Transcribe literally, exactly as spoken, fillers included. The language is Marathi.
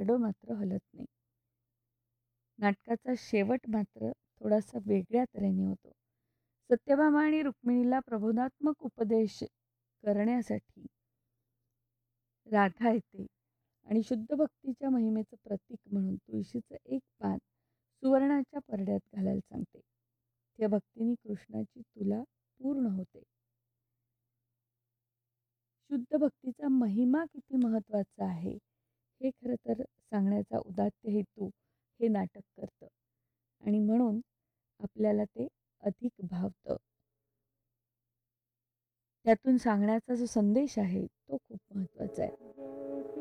पारडं मात्र हलत नाही. नाटकाचा शेवट मात्र थोडासा वेगळ्या तऱ्हेने होतो. सत्यभामा आणि रुक्मिणीला प्रबोधात्मक उपदेश करण्यासाठी राधा येते आणि शुद्ध भक्तीच्या महिमेचं प्रतीक म्हणून तुळशीचं एक पान सुवर्णाच्या परड्यात घालायला सांगते. त्या भक्तीने कृष्णाची तुला पूर्ण होते. शुद्ध भक्तीचा महिमा किती महत्त्वाचा आहे हे खरं तर सांगण्याचा उदात्त हेतू हे नाटक करतं आणि म्हणून आपल्याला ते अधिक भावतं. त्यातून सांगण्याचा जो संदेश आहे तो खूप महत्त्वाचा आहे.